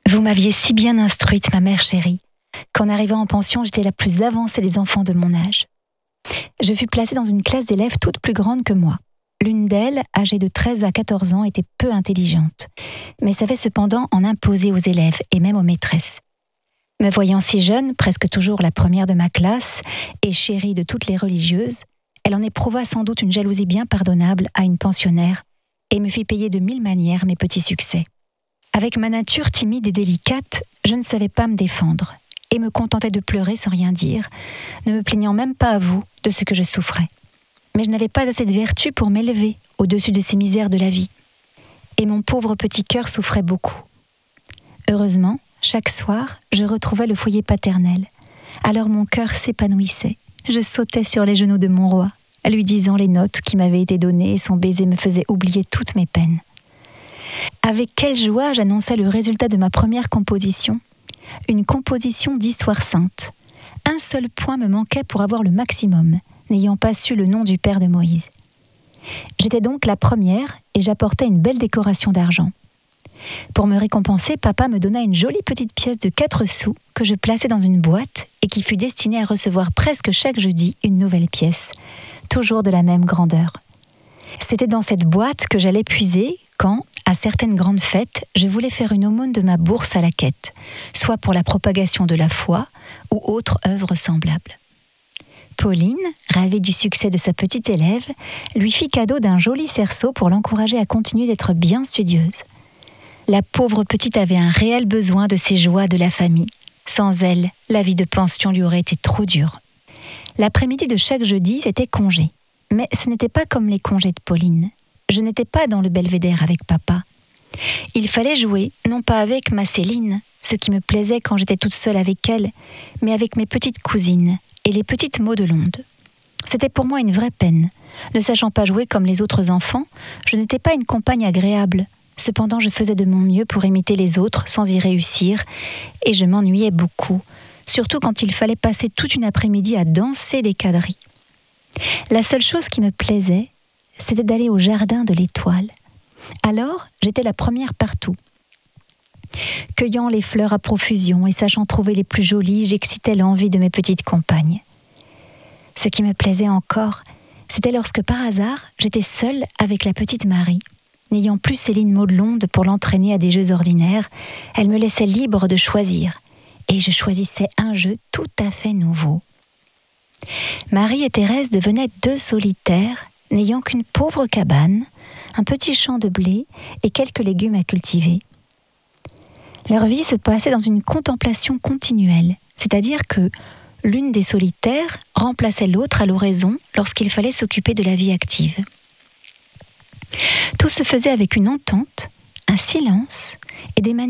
Vous m'aviez si bien instruite, ma mère chérie, qu'en arrivant en pension, j'étais la plus avancée des enfants de mon âge. Je fus placée dans une classe d'élèves toutes plus grandes que moi. L'une d'elles, âgée de 13 à 14 ans, était peu intelligente, mais savait cependant en imposer aux élèves et même aux maîtresses. Me voyant si jeune, presque toujours la première de ma classe, et chérie de toutes les religieuses, elle en éprouva sans doute une jalousie bien pardonnable à une pensionnaire et me fit payer de 1000 manières mes petits succès. Avec ma nature timide et délicate, je ne savais pas me défendre et me contentais de pleurer sans rien dire, ne me plaignant même pas à vous de ce que je souffrais. Mais je n'avais pas assez de vertu pour m'élever au-dessus de ces misères de la vie. Et mon pauvre petit cœur souffrait beaucoup. Heureusement, chaque soir, je retrouvais le foyer paternel. Alors mon cœur s'épanouissait. Je sautais sur les genoux de mon roi, lui disant les notes qui m'avaient été données et son baiser me faisait oublier toutes mes peines. Avec quelle joie j'annonçais le résultat de ma première composition. Une composition d'histoire sainte. Un seul point me manquait pour avoir le maximum, n'ayant pas su le nom du père de Moïse. J'étais donc la première et j'apportais une belle décoration d'argent. Pour me récompenser, papa me donna une jolie petite pièce de 4 sous que je plaçai dans une boîte et qui fut destinée à recevoir presque chaque jeudi une nouvelle pièce, toujours de la même grandeur. C'était dans cette boîte que j'allais puiser quand, à certaines grandes fêtes, je voulais faire une aumône de ma bourse à la quête, soit pour la propagation de la foi ou autre œuvre semblable. Pauline, ravie du succès de sa petite élève, lui fit cadeau d'un joli cerceau pour l'encourager à continuer d'être bien studieuse. La pauvre petite avait un réel besoin de ces joies de la famille. Sans elle, la vie de pension lui aurait été trop dure. L'après-midi de chaque jeudi, c'était congé. Mais ce n'était pas comme les congés de Pauline. Je n'étais pas dans le belvédère avec papa. Il fallait jouer, non pas avec ma Céline, ce qui me plaisait quand j'étais toute seule avec elle, mais avec mes petites cousines et les petites Maudelonde. C'était pour moi une vraie peine. Ne sachant pas jouer comme les autres enfants, je n'étais pas une compagne agréable. Cependant, je faisais de mon mieux pour imiter les autres sans y réussir, et je m'ennuyais beaucoup, surtout quand il fallait passer toute une après-midi à danser des quadrilles. La seule chose qui me plaisait, c'était d'aller au jardin de l'Étoile. Alors, j'étais la première partout. Cueillant les fleurs à profusion et sachant trouver les plus jolies, j'excitais l'envie de mes petites compagnes. Ce qui me plaisait encore, c'était lorsque par hasard, j'étais seule avec la petite Marie. N'ayant plus Céline Maudelonde pour l'entraîner à des jeux ordinaires, elle me laissait libre de choisir. Et je choisissais un jeu tout à fait nouveau. Marie et Thérèse devenaient 2 solitaires, n'ayant qu'une pauvre cabane, un petit champ de blé et quelques légumes à cultiver. Leur vie se passait dans une contemplation continuelle, c'est-à-dire que l'une des solitaires remplaçait l'autre à l'oraison lorsqu'il fallait s'occuper de la vie active. Tout se faisait avec une entente, un silence et des manières